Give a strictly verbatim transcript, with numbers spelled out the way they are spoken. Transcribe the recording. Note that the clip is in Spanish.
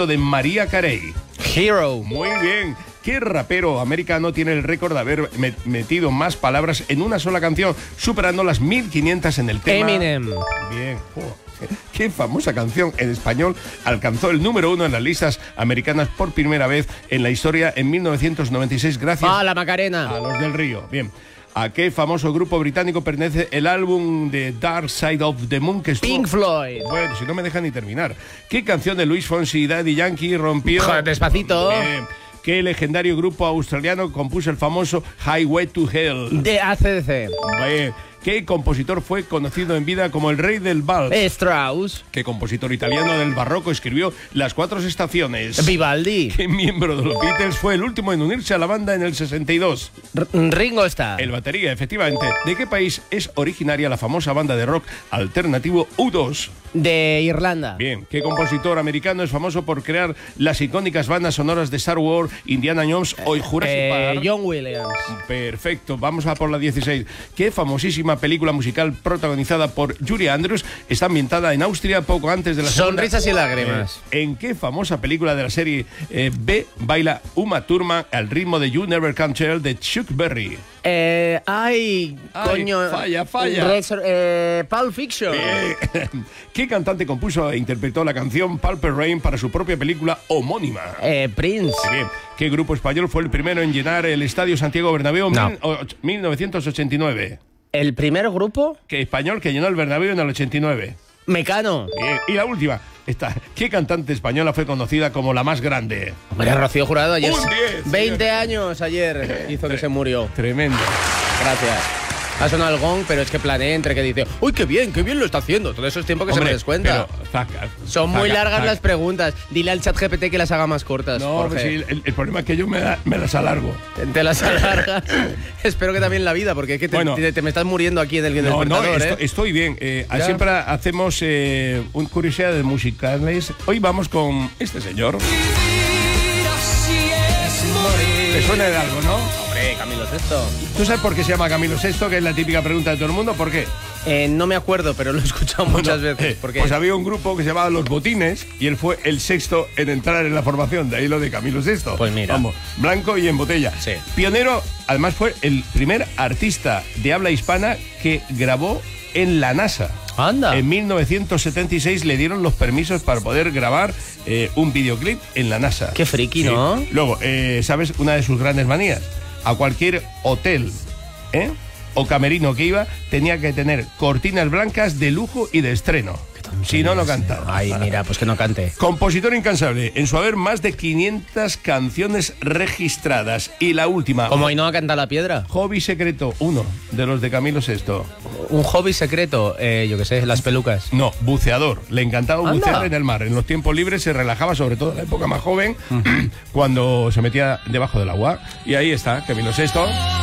éxito de Mariah Carey? Hero. Muy bien. ¿Qué rapero americano tiene el récord de haber metido más palabras en una sola canción, superando las mil quinientas en el tema? Eminem. Bien. Oh, qué famosa canción en español alcanzó el número uno en las listas americanas por primera vez en la historia en mil novecientos noventa y seis gracias Ah, la Macarena. a Los del Río. Bien. ¿A qué famoso grupo británico pertenece el álbum de Dark Side of the Moon que estuvo? Pink Floyd. Bueno, si no me dejan ni terminar. ¿Qué canción de Luis Fonsi y Daddy Yankee rompió? Joder, despacito. Bien. ¿Qué legendario grupo australiano compuso el famoso Highway to Hell? De A C D C. Bien. ¿Qué compositor fue conocido en vida como el rey del vals? Strauss. ¿Qué compositor italiano del barroco escribió Las Cuatro Estaciones? Vivaldi. ¿Qué miembro de los Beatles fue el último en unirse a la banda en el sesenta y dos? R Ringo Starr. El batería, efectivamente. ¿De qué país es originaria la famosa banda de rock alternativo U dos? De Irlanda. Bien. ¿Qué compositor americano es famoso por crear las icónicas bandas sonoras de Star Wars, Indiana Jones o Jurassic Eh, Park? John Williams. Perfecto. Vamos a por la dieciséis. ¿Qué famosísima película musical protagonizada por Julie Andrews está ambientada en Austria poco antes de la segunda? Sonrisas y lágrimas. Eh, ¿En qué famosa película de la serie eh, B baila Uma Thurman al ritmo de You Never Can Tell de Chuck Berry? Eh, ay, Ay, coño. falla, falla. Resor eh, Pulp Fiction. Bien. ¿Qué cantante compuso e interpretó la canción Purple Rain para su propia película homónima? Eh, Prince. Bien. ¿Qué grupo español fue el primero en llenar el Estadio Santiago Bernabéu en No. mil novecientos ochenta y nueve? ¿El primer grupo? ¿Qué español que llenó el Bernabéu en el ochenta y nueve? Mecano. Bien. Y la última. Esta. ¿Qué cantante española fue conocida como la más grande? Hombre, Rocío Jurado ayer. Un diez, veinte señor. años ayer hizo que se murió. Tremendo. Gracias. Ha sonado el gong, pero es que planeé entre que dice, uy, qué bien, qué bien lo está haciendo. Todo eso es tiempo que Hombre, se me descuenta. pero, zaca, Son muy zaca, largas zaca. las preguntas. Dile al chat G P T que las haga más cortas, No, Jorge. pues sí, el, el problema es que yo me, da- me las alargo. Te las alargas. Espero que también la vida, porque es que te, Bueno. te- te me estás muriendo aquí en el No, no, despertador, esto- ¿eh? estoy bien. Eh, Ya. siempre hacemos eh, un curiosidad de musicales. Hoy vamos con este señor. ¿Te suena de algo, no? Hombre, Camilo Sesto. ¿Tú sabes por qué se llama Camilo Sesto? Que es la típica pregunta de todo el mundo. ¿Por qué? Eh, no me acuerdo, pero lo he escuchado muchas Bueno, veces. eh, Porque pues había un grupo que se llamaba Los Botines y él fue el sexto en entrar en la formación. De ahí lo de Camilo Sesto. Pues mira. Vamos, blanco y en botella. Sí. Pionero, además fue el primer artista de habla hispana que grabó en la NASA. Anda. En mil novecientos setenta y seis le dieron los permisos para poder grabar eh, un videoclip en la NASA. Qué friki, ¿no? Luego, eh, ¿sabes una de sus grandes manías? A cualquier hotel, ¿eh? o camerino que iba, tenía que tener cortinas blancas de lujo y de estreno. Si no, no cantaba. Ay, mira, pues que no cante. Compositor incansable, en su haber más de quinientas canciones registradas. Y la última, Como Ainhoa canta la piedra. hobby secreto, uno de los de Camilo Sesto. Un hobby secreto, eh, yo qué sé, las pelucas. No, buceador. Le encantaba Anda. bucear en el mar. En los tiempos libres se relajaba, sobre todo en la época más joven, cuando se metía debajo del agua. Y ahí está, Camilo Sesto.